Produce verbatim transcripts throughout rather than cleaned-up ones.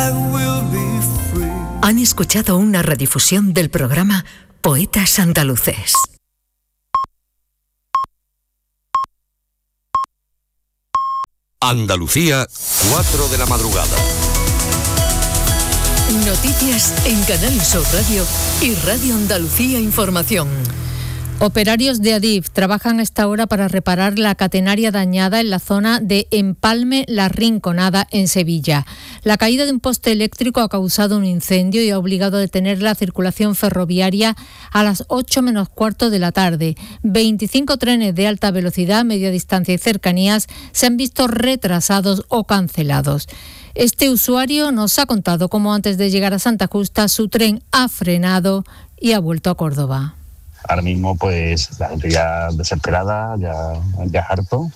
Han escuchado una redifusión del programa Poetas Andaluces. Andalucía, cuatro de la madrugada. Noticias en Canal Sur Radio y Radio Andalucía Información. Operarios de Adif trabajan a esta hora para reparar la catenaria dañada en la zona de Empalme La Rinconada, en Sevilla. La caída de un poste eléctrico ha causado un incendio y ha obligado a detener la circulación ferroviaria a las ocho menos cuarto de la tarde. veinticinco trenes de alta velocidad, media distancia y cercanías se han visto retrasados o cancelados. Este usuario nos ha contado cómo antes de llegar a Santa Justa su tren ha frenado y ha vuelto a Córdoba. Ahora mismo pues la gente ya desesperada, ya, ya harto,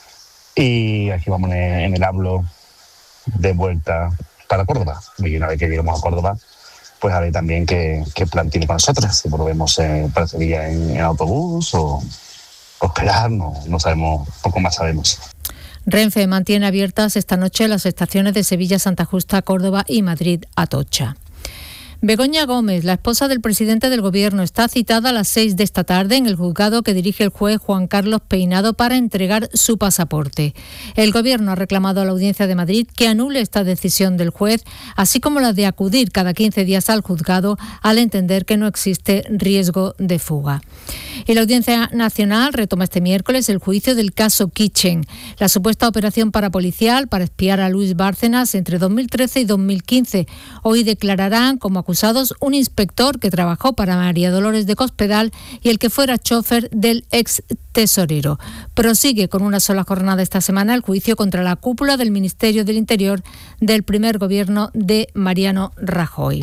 y aquí vamos en el, en el hablo de vuelta para Córdoba. Y una vez que lleguemos a Córdoba, pues a ver también qué, qué plan tiene con nosotros, si volvemos eh, para Sevilla en, en autobús o, o esperar, no, no sabemos, poco más sabemos. Renfe mantiene abiertas esta noche las estaciones de Sevilla, Santa Justa, Córdoba y Madrid, Atocha. Begoña Gómez, la esposa del presidente del Gobierno, está citada a las seis de esta tarde en el juzgado que dirige el juez Juan Carlos Peinado para entregar su pasaporte. El Gobierno ha reclamado a la Audiencia de Madrid que anule esta decisión del juez, así como la de acudir cada quince días al juzgado al entender que no existe riesgo de fuga. Y la Audiencia Nacional retoma este miércoles el juicio del caso Kitchen, la supuesta operación parapolicial para espiar a Luis Bárcenas entre dos mil trece y dos mil quince. Hoy declararán como acusados un inspector que trabajó para María Dolores de Cospedal y el que fuera chofer del ex tesorero. Prosigue con una sola jornada esta semana el juicio contra la cúpula del Ministerio del Interior del primer gobierno de Mariano Rajoy.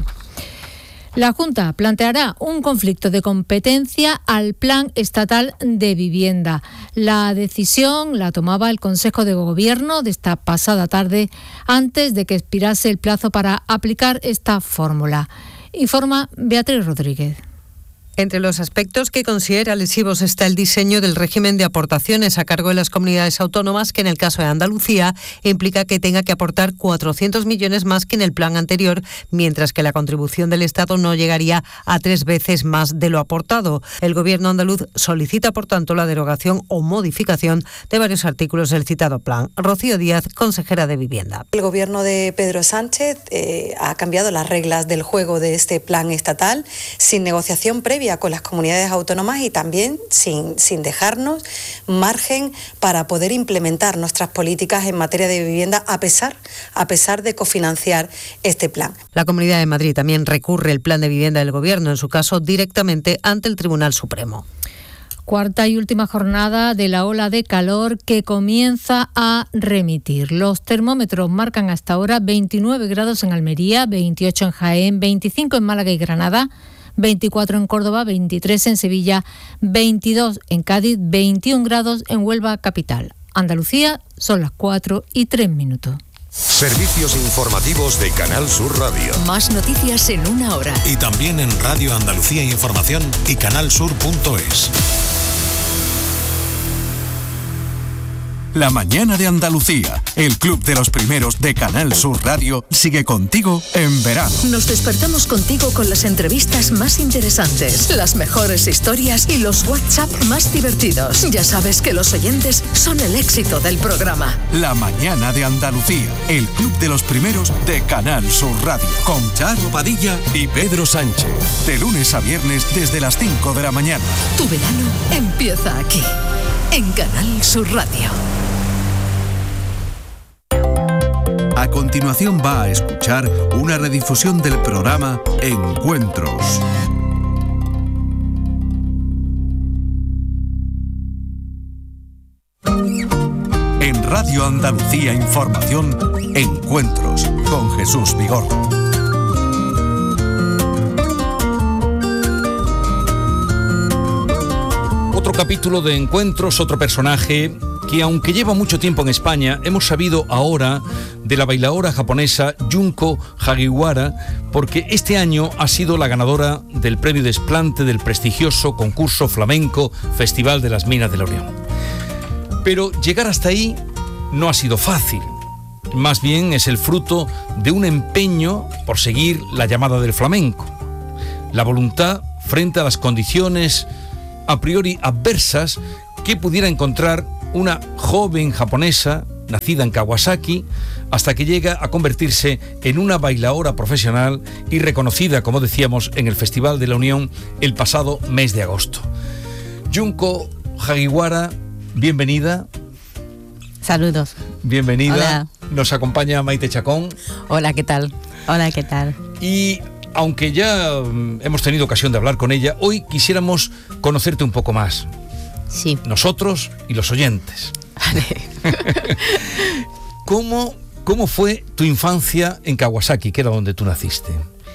La Junta planteará un conflicto de competencia al Plan Estatal de Vivienda. La decisión la tomaba el Consejo de Gobierno de esta pasada tarde, antes de que expirase el plazo para aplicar esta fórmula. Informa Beatriz Rodríguez. Entre los aspectos que considera lesivos está el diseño del régimen de aportaciones a cargo de las comunidades autónomas, que en el caso de Andalucía implica que tenga que aportar cuatrocientos millones más que en el plan anterior, mientras que la contribución del Estado no llegaría a tres veces más de lo aportado. El Gobierno andaluz solicita, por tanto, la derogación o modificación de varios artículos del citado plan. Rocío Díaz, consejera de Vivienda. El Gobierno de Pedro Sánchez eh, ha cambiado las reglas del juego de este plan estatal sin negociación previa con las comunidades autónomas y también sin, sin dejarnos margen para poder implementar nuestras políticas en materia de vivienda a pesar, a pesar de cofinanciar este plan. La Comunidad de Madrid también recurre el plan de vivienda del Gobierno, en su caso directamente ante el Tribunal Supremo. Cuarta y última jornada de la ola de calor que comienza a remitir. Los termómetros marcan hasta ahora veintinueve grados en Almería, veintiocho en Jaén, veinticinco en Málaga y Granada, veinticuatro en Córdoba, veintitrés en Sevilla, veintidós en Cádiz, veintiún grados en Huelva capital. Andalucía, son las cuatro y tres minutos. Servicios informativos de Canal Sur Radio. Más noticias en una hora. Y también en Radio Andalucía Información y canalsur punto es. La mañana de Andalucía, el club de los primeros de Canal Sur Radio, sigue contigo en verano. Nos despertamos contigo con las entrevistas más interesantes, las mejores historias y los WhatsApp más divertidos. Ya sabes que los oyentes son el éxito del programa. La mañana de Andalucía, el club de los primeros de Canal Sur Radio, con Charo Padilla y Pedro Sánchez. De lunes a viernes desde las cinco de la mañana. Tu verano empieza aquí, en Canal Sur Radio. A continuación va a escuchar una redifusión del programa Encuentros. En Radio Andalucía Información, Encuentros con Jesús Vigorra. Otro capítulo de Encuentros, otro personaje que, aunque lleva mucho tiempo en España, hemos sabido ahora de la bailaora japonesa Junko Hagiwara, porque este año ha sido la ganadora del premio Desplante del prestigioso concurso flamenco Festival de las Minas de Lorient. Pero llegar hasta ahí no ha sido fácil. más bien es el fruto de un empeño por seguir la llamada del flamenco. La voluntad frente a las condiciones a priori adversas que pudiera encontrar una joven japonesa nacida en Kawasaki, hasta que llega a convertirse en una bailaora profesional y reconocida, como decíamos, en el Festival de la Unión el pasado mes de agosto. Junko Hagiwara, bienvenida. Saludos. Bienvenida. Hola. Nos acompaña Maite Chacón. Hola, ¿qué tal? Hola, ¿qué tal? Y aunque ya um, hemos tenido ocasión de hablar con ella, hoy quisiéramos conocerte un poco más. Sí. Nosotros y los oyentes. ¿Cómo, ¿Cómo fue tu infancia en Kawasaki, que era donde tú naciste?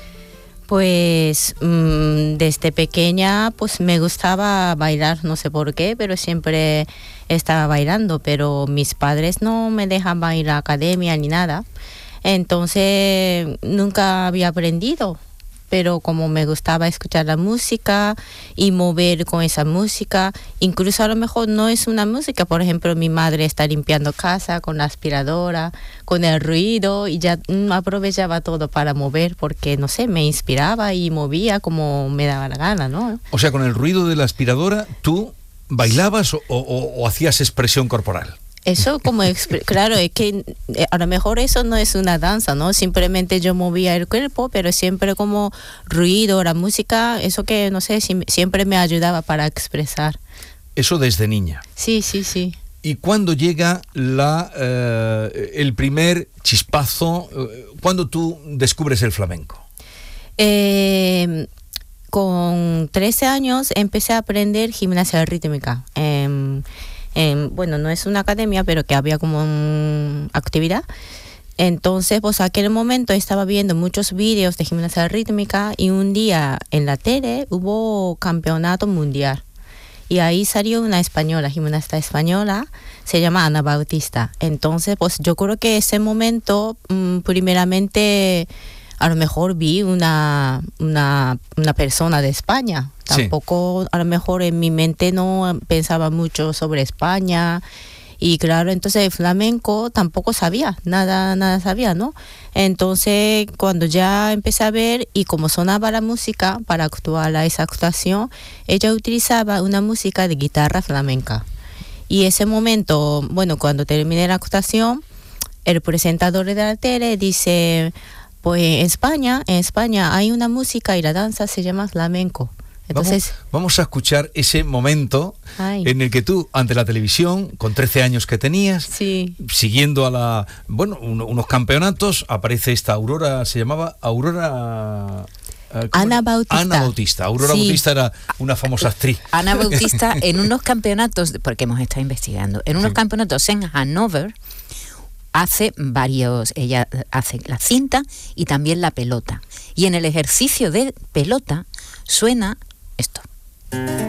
Pues mmm, desde pequeña pues me gustaba bailar, no sé por qué, pero siempre estaba bailando, pero mis padres no me dejaban ir a academia ni nada, entonces nunca había aprendido. Pero como me gustaba escuchar la música y mover con esa música, incluso a lo mejor no es una música, por ejemplo, mi madre está limpiando casa con la aspiradora, con el ruido, y ya mm, aprovechaba todo para mover porque, no sé, me inspiraba y movía como me daba la gana, ¿no? O sea, con el ruido de la aspiradora, ¿tú bailabas o, o, o hacías expresión corporal? Eso como, claro, es que a lo mejor eso no es una danza, ¿no? Simplemente yo movía el cuerpo, pero siempre como ruido, la música, eso que, no sé, siempre me ayudaba para expresar. Eso desde niña. Sí, sí, sí. ¿Y cuándo llega la, eh, el primer chispazo? ¿Cuándo tú descubres el flamenco? Eh, con trece años empecé a aprender gimnasia rítmica. Eh, Eh, bueno, no es una academia, pero que había como una actividad. Entonces, pues aquel momento estaba viendo muchos vídeos de gimnasia rítmica y un día en la tele hubo campeonato mundial. Y ahí salió una española, gimnasta española, se llama Ana Bautista. Entonces, pues yo creo que ese momento, mmm, primeramente, a lo mejor vi una, una, una persona de España. Tampoco, sí. A lo mejor en mi mente no pensaba mucho sobre España. Y claro, entonces el flamenco tampoco sabía, nada, nada sabía, ¿no? Entonces, cuando ya empecé a ver y como sonaba la música para actuar a esa actuación, ella utilizaba una música de guitarra flamenca. Y ese momento, bueno, cuando terminé la actuación, el presentador de la tele dice, pues en España, en España hay una música y la danza se llama flamenco. Entonces, vamos, vamos a escuchar ese momento ay. en el que tú, ante la televisión, con trece años que tenías, sí. siguiendo a la, bueno, un, unos campeonatos, aparece esta Aurora, se llamaba Aurora... Ana Bautista. Ana Bautista. Aurora sí. Bautista era una famosa actriz. Ana Bautista en unos campeonatos, porque hemos estado investigando, en unos sí. campeonatos en Hannover, hace varios, ella hace la cinta y también la pelota. Y en el ejercicio de pelota suena esto.